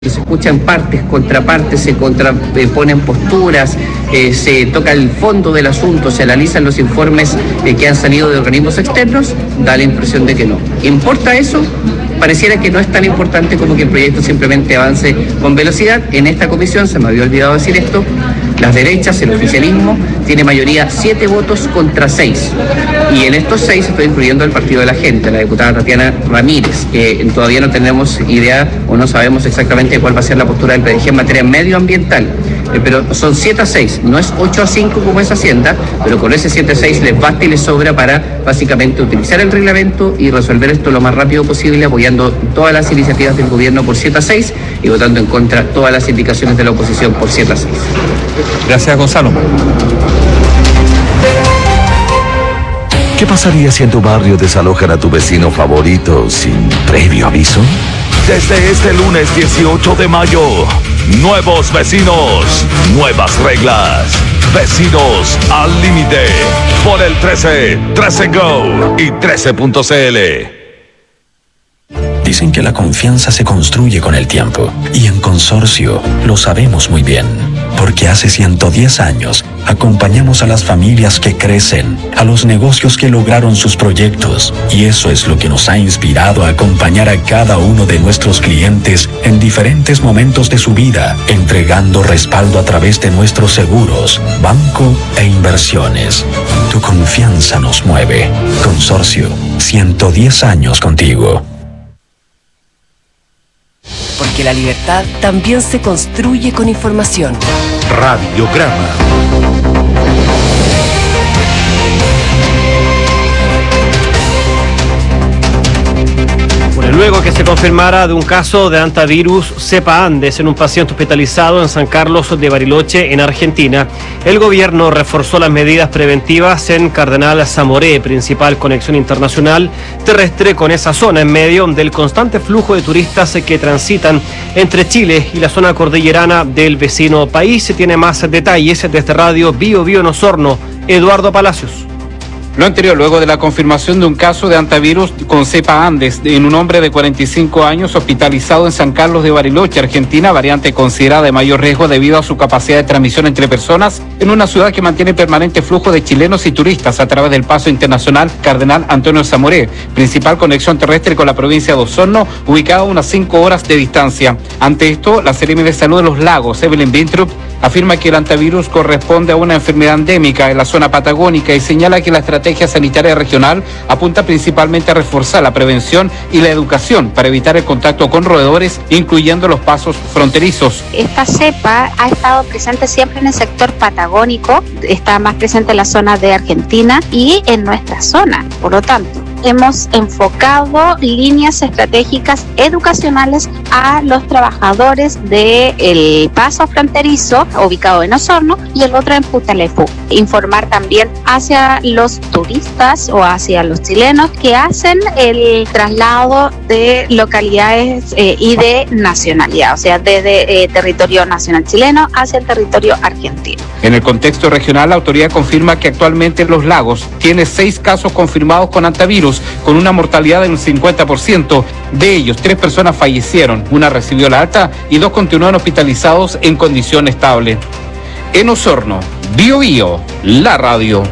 Se escuchan partes, contrapartes, se contraponen posturas, se toca el fondo del asunto, se analizan los informes que han salido de organismos externos, da la impresión de que no. ¿Importa eso? Pareciera que no es tan importante como que el proyecto simplemente avance con velocidad. En esta comisión, se me había olvidado decir esto, las derechas, el oficialismo, tiene mayoría 7 votos contra 6. Y en estos 6 estoy incluyendo el Partido de la Gente, la diputada Tatiana Ramírez, que todavía no tenemos idea o no sabemos exactamente cuál va a ser la postura del PDG en materia medioambiental. Pero son 7-6, no es 8-5 como es Hacienda, pero con ese 7-6 les basta y les sobra para básicamente utilizar el reglamento y resolver esto lo más rápido posible, apoyando todas las iniciativas del gobierno por 7-6 y votando en contra todas las indicaciones de la oposición por 7-6. Gracias, Gonzalo. ¿Qué pasaría si en tu barrio desalojan a tu vecino favorito sin previo aviso? Desde este lunes 18 de mayo, nuevos vecinos, nuevas reglas. Vecinos al límite. Por el 13, 13 Go y 13.cl. Dicen que la confianza se construye con el tiempo, y en Consorcio lo sabemos muy bien, porque hace 110 años acompañamos a las familias que crecen, a los negocios que lograron sus proyectos, y eso es lo que nos ha inspirado a acompañar a cada uno de nuestros clientes en diferentes momentos de su vida, entregando respaldo a través de nuestros seguros, banco e inversiones. Tu confianza nos mueve. Consorcio, 110 años contigo. Porque la libertad también se construye con información. Radiograma. Luego que se confirmara de un caso de hantavirus cepa Andes en un paciente hospitalizado en San Carlos de Bariloche, en Argentina, el gobierno reforzó las medidas preventivas en Cardenal Zamoré, principal conexión internacional terrestre con esa zona, en medio del constante flujo de turistas que transitan entre Chile y la zona cordillerana del vecino país. Se tiene más detalles desde Radio Bio Bio en Osorno, Eduardo Palacios. Lo anterior, luego de la confirmación de un caso de hantavirus con cepa Andes en un hombre de 45 años hospitalizado en San Carlos de Bariloche, Argentina, variante considerada de mayor riesgo debido a su capacidad de transmisión entre personas, en una ciudad que mantiene permanente flujo de chilenos y turistas a través del paso internacional Cardenal Antonio Zamoré, principal conexión terrestre con la provincia de Osorno, ubicada a unas 5 horas de distancia. Ante esto, la Seremi de Salud de los Lagos, Evelyn Bintrup, afirma que el hantavirus corresponde a una enfermedad endémica en la zona patagónica y señala que la estrategia sanitaria regional apunta principalmente a reforzar la prevención y la educación para evitar el contacto con roedores, incluyendo los pasos fronterizos. Esta cepa ha estado presente siempre en el sector patagónico, está más presente en la zona de Argentina y en nuestra zona. Por lo tanto, hemos enfocado líneas estratégicas educacionales a los trabajadores del paso fronterizo ubicado en Osorno y el otro en Futaleufú. Informar también hacia los turistas o hacia los chilenos que hacen el traslado de localidades y de nacionalidad, o sea, desde territorio nacional chileno hacia el territorio argentino. En el contexto regional, la autoridad confirma que actualmente Los Lagos tiene 6 casos confirmados con hantavirus, con una mortalidad del 50%. De ellos, 3 personas fallecieron, una recibió la alta y 2 continúan hospitalizados en condición estable. En Osorno, Bio Bio, la radio.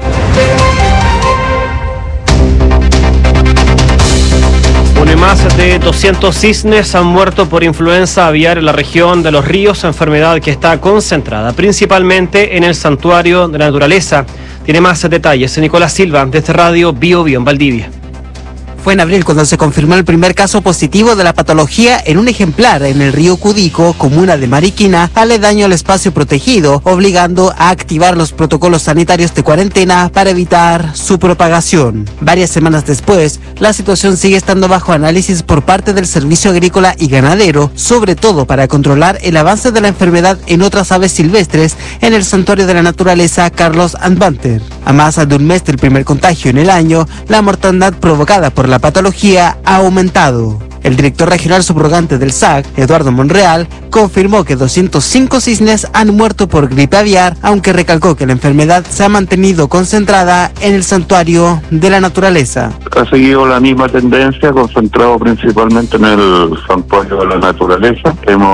Más de 200 cisnes han muerto por influenza aviar en la región de Los Ríos, enfermedad que está concentrada principalmente en el Santuario de la Naturaleza. Tiene más detalles Nicolás Silva, desde Radio Bio Bio en Valdivia. Fue en abril cuando se confirmó el primer caso positivo de la patología en un ejemplar en el río Cudico, comuna de Mariquina, aledaño al espacio protegido, obligando a activar los protocolos sanitarios de cuarentena para evitar su propagación. Varias semanas después, la situación sigue estando bajo análisis por parte del Servicio Agrícola y Ganadero, sobre todo para controlar el avance de la enfermedad en otras aves silvestres en el Santuario de la Naturaleza Carlos Anbanter. A más de un mes del primer contagio en el año, la mortandad provocada por la patología ha aumentado. El director regional subrogante del SAC, Eduardo Monreal, confirmó que 205 cisnes han muerto por gripe aviar, aunque recalcó que la enfermedad se ha mantenido concentrada en el santuario de la naturaleza. Ha seguido la misma tendencia, concentrado principalmente en el santuario de la naturaleza. Hemos